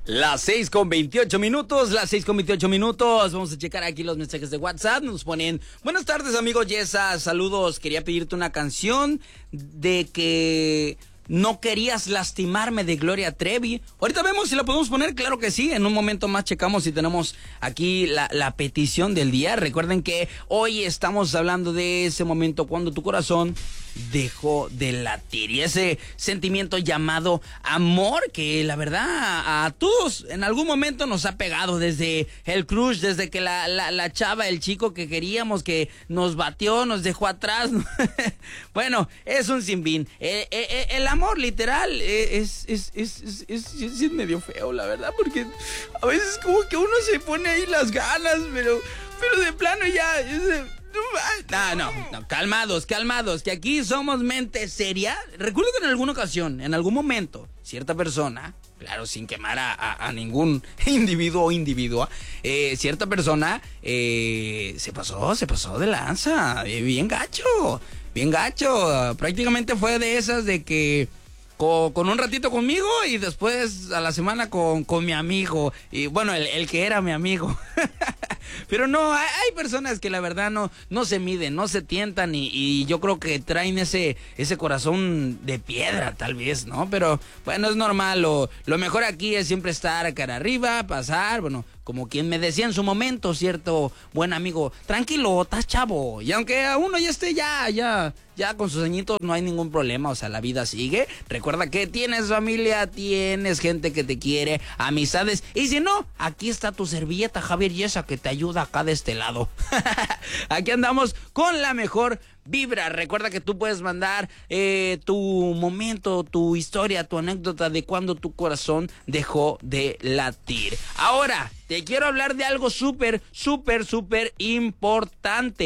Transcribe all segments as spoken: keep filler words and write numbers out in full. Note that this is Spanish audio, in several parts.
Las seis con veintiocho minutos, las seis con veintiocho minutos. Vamos a checar aquí los mensajes de WhatsApp. Nos ponen: buenas tardes, amigo Yesa, saludos. Quería pedirte una canción de que no querías lastimarme, de Gloria Trevi. Ahorita vemos si la podemos poner, claro que sí. En un momento más checamos si tenemos aquí la, la petición del día. Recuerden que hoy estamos hablando de ese momento cuando tu corazón dejó de latir, y ese sentimiento llamado amor, que la verdad a, a todos en algún momento nos ha pegado, desde el crush, desde que la, la, la chava, el chico que queríamos, que nos batió, nos dejó atrás. Bueno, es un sinfín. El, el, el amor literal es, es, es, es, es, es, es medio feo, la verdad, porque a veces como que uno se pone ahí las ganas, pero, pero de plano ya... Es, No, no, no, calmados, calmados, que aquí somos mente seria. Recuerdo que en alguna ocasión, en algún momento, cierta persona, claro, sin quemar a, a, a ningún individuo o individua, eh, cierta persona eh, se pasó, se pasó de lanza, eh, bien gacho, bien gacho. Prácticamente fue de esas de que con, con un ratito conmigo y después a la semana con, con mi amigo, y bueno, el, el que era mi amigo. Pero no, hay, hay personas que la verdad no, no se miden, no se tientan, y, y yo creo que traen ese, ese corazón de piedra, tal vez, ¿no? Pero bueno, es normal. Lo, lo mejor aquí es siempre estar cara arriba, pasar, bueno, como quien me decía en su momento, cierto buen amigo: tranquilo, estás chavo. Y aunque a uno ya esté ya, ya, ya con sus añitos, no hay ningún problema, o sea, la vida sigue. Recuerda que tienes familia, tienes gente que te quiere, amistades, y si no, aquí está tu servilleta Javier Yesa, que te ayuda acá de este lado. Aquí andamos con la mejor vibra. Recuerda que tú puedes mandar eh, tu momento, tu historia, tu anécdota de cuando tu corazón dejó de latir. Ahora, te quiero hablar de algo súper, súper, súper importante.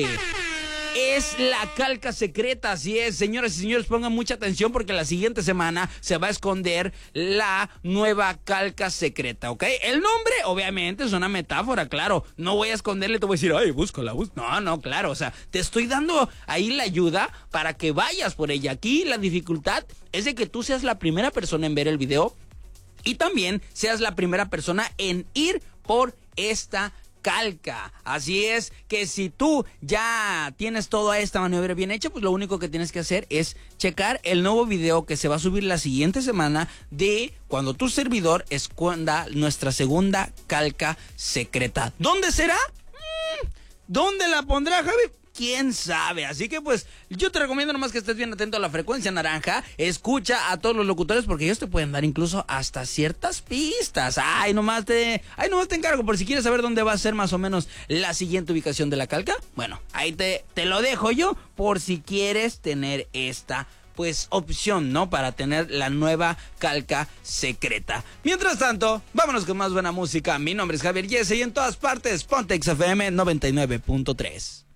Es la calca secreta, así es, señoras y señores, pongan mucha atención porque la siguiente semana se va a esconder la nueva calca secreta, ¿ok? El nombre, obviamente, es una metáfora, claro. No voy a esconderle, te voy a decir, ay, búscala, búscala. No, no, claro, o sea, te estoy dando ahí la ayuda para que vayas por ella. Aquí la dificultad es de que tú seas la primera persona en ver el video y también seas la primera persona en ir por esta calca. Así es que si tú ya tienes toda esta maniobra bien hecha, pues lo único que tienes que hacer es checar el nuevo video que se va a subir la siguiente semana de cuando tu servidor esconda nuestra segunda calca secreta. ¿Dónde será? Mm, ¿Dónde la pondrá, Javi? ¿Quién sabe? Así que pues yo te recomiendo nomás que estés bien atento a la frecuencia naranja. Escucha a todos los locutores porque ellos te pueden dar incluso hasta ciertas pistas. Ay, nomás te, ay, nomás te encargo por si quieres saber dónde va a ser más o menos la siguiente ubicación de la calca. Bueno, ahí te, te lo dejo yo por si quieres tener esta pues opción, ¿no? Para tener la nueva calca secreta. Mientras tanto, vámonos con más buena música. Mi nombre es Javier Yesa y en todas partes Pontex F M noventa y nueve punto tres.